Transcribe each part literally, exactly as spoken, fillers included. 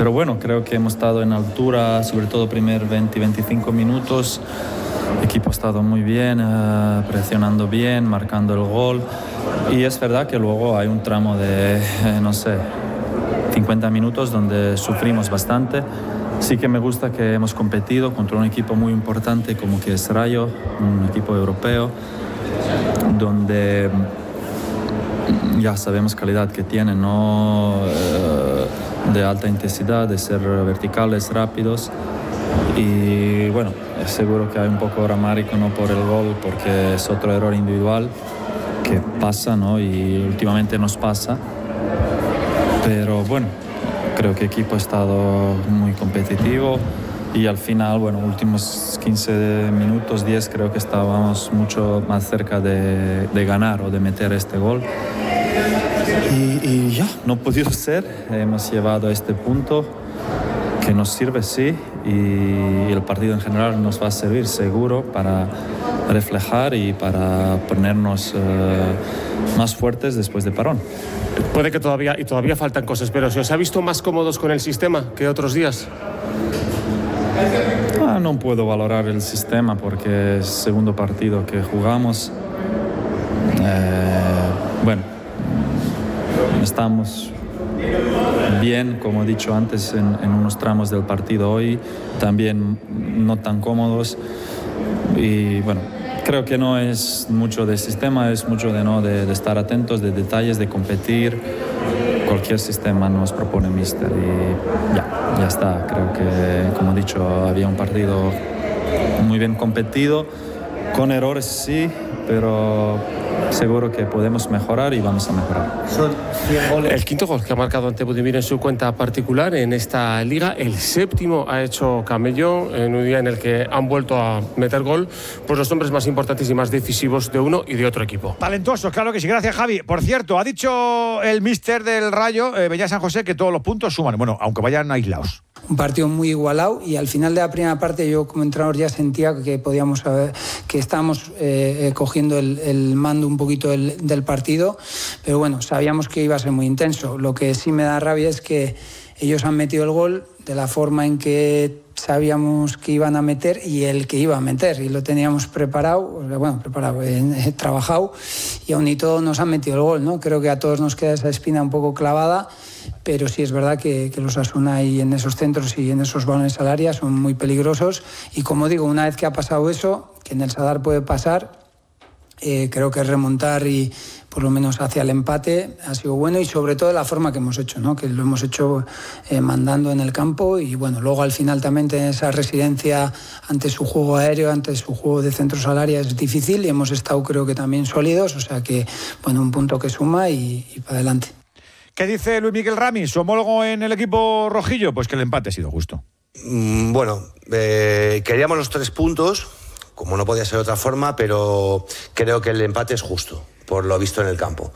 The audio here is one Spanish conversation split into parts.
pero bueno, creo que hemos estado en altura, sobre todo primer veinte veinticinco minutos. El equipo ha estado muy bien, uh, presionando bien, marcando el gol. Y es verdad que luego hay un tramo de, eh, no sé, cincuenta minutos donde sufrimos bastante. Sí que me gusta que hemos competido contra un equipo muy importante como que es Rayo, un equipo europeo, donde ya sabemos calidad que tienen, ¿no? Eh, de alta intensidad, de ser verticales, rápidos. Y bueno, seguro que hay un poco ramárico, ¿no? Por el gol, porque es otro error individual que pasa, ¿no? Y últimamente nos pasa. Pero bueno, creo que el equipo ha estado muy competitivo y al final, bueno, últimos quince minutos, diez, creo que estábamos mucho más cerca de, de ganar o de meter este gol. Y, y ya, no ha podido ser. Hemos llevado a este punto que nos sirve, sí, y el partido en general nos va a servir seguro para reflejar y para ponernos eh, más fuertes después de parón. Puede que todavía, y todavía faltan cosas, pero ¿se os ha visto más cómodos con el sistema que otros días? Ah, no puedo valorar el sistema porque es el segundo partido que jugamos. Eh, bueno, estamos bien, como he dicho antes, en, en unos tramos del partido hoy, también no tan cómodos. Y bueno, creo que no es mucho de sistema, es mucho de, ¿no? de, de estar atentos, de detalles, de competir. Cualquier sistema nos propone míster y ya, ya está. Creo que, como he dicho, había un partido muy bien competido, con errores sí, pero seguro que podemos mejorar y vamos a mejorar. El quinto gol que ha marcado ante Budimir en su cuenta particular en esta liga, el séptimo ha hecho Camello en un día en el que han vuelto a meter gol pues los hombres más importantes y más decisivos de uno y de otro equipo. Talentosos, claro que sí. Gracias, Javi. Por cierto, ha dicho el míster del Rayo, eh, Beñat San José, que todos los puntos suman, bueno, aunque vayan aislados. Un partido muy igualado y al final de la primera parte yo como entrenador ya sentía que podíamos saber, que estábamos eh, cogiendo el, el mando un poquito del, del partido, pero bueno, sabíamos que iba a ser muy intenso. Lo que sí me da rabia es que ellos han metido el gol de la forma en que sabíamos que iban a meter y el que iba a meter, y lo teníamos preparado, bueno, preparado, eh, eh, trabajado, y aún y todo nos han metido el gol, ¿no? Creo que a todos nos queda esa espina un poco clavada, pero sí es verdad que, que los Asuna y en esos centros y en esos balones al área son muy peligrosos, y como digo, una vez que ha pasado eso, que en el Sadar puede pasar, eh, creo que remontar y por lo menos hacia el empate ha sido bueno, y sobre todo la forma que hemos hecho, ¿no? Que lo hemos hecho eh, mandando en el campo, y bueno, luego al final también tener esa residencia ante su juego aéreo, ante su juego de centros al área es difícil, y hemos estado creo que también sólidos, o sea que bueno, un punto que suma y, y para adelante. ¿Qué dice Luis Miguel Ramis, su homólogo en el equipo rojillo? Pues que el empate ha sido justo. Mm, bueno, eh, queríamos los tres puntos, como no podía ser de otra forma, pero creo que el empate es justo, por lo visto en el campo.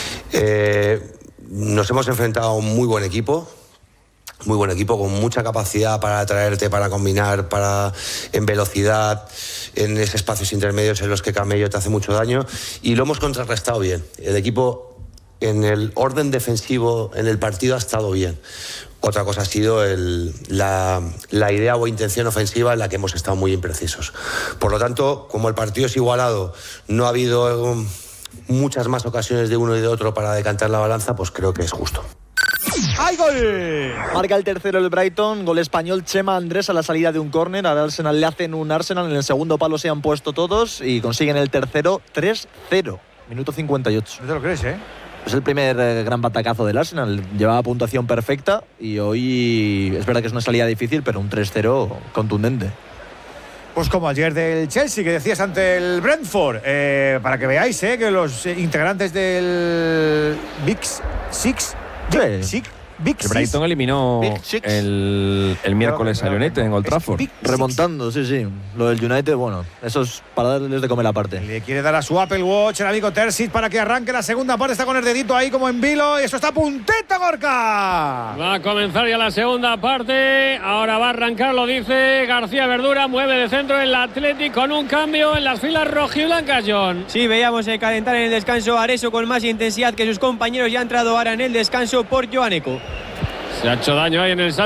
Eh, nos hemos enfrentado a un muy buen equipo, muy buen equipo, con mucha capacidad para atraerte, para combinar, para en velocidad, en esos espacios intermedios en los que Camello te hace mucho daño, y lo hemos contrarrestado bien. El equipo en el orden defensivo en el partido ha estado bien. Otra cosa ha sido el, la, la idea o intención ofensiva en la que hemos estado muy imprecisos. Por lo tanto, como el partido es igualado, no ha habido um, muchas más ocasiones de uno y de otro para decantar la balanza, pues creo que es justo. ¡Hay gol! Marca el tercero el Brighton, gol español, Chema Andrés a la salida de un córner. Al Arsenal le hacen un Arsenal, en el segundo palo se han puesto todos y consiguen el tercero, tres cero, minuto cincuenta y ocho. No te lo crees, ¿eh? Es el primer eh, gran batacazo del Arsenal. Llevaba puntuación perfecta y hoy es verdad que es una salida difícil, pero un tres cero contundente. Pues como ayer del Chelsea, que decías ante el Brentford. Eh, para que veáis eh, que los integrantes del Big Six... Big sí. Six Big el Brighton Six. eliminó el, el miércoles al United en Old Trafford. Remontando, sí, sí. Lo del United, bueno, eso es para darles de comer aparte. Le quiere dar a su Apple Watch el amigo Terzic para que arranque la segunda parte. Está con el dedito ahí como en vilo. Y eso está puntito, Gorka. Va a comenzar ya la segunda parte. Ahora va a arrancar, lo dice García Verdura. Mueve de centro el Athletic con un cambio en las filas rojiblancas, John. Sí, veíamos eh, calentar en el descanso a Areso con más intensidad que sus compañeros. Ya ha entrado ahora en el descanso por Joaneco. Se ha hecho daño ahí en el